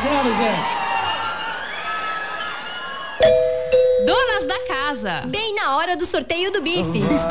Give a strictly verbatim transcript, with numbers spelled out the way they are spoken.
zero, gente. Donas da casa. Bem na hora do sorteio do bife.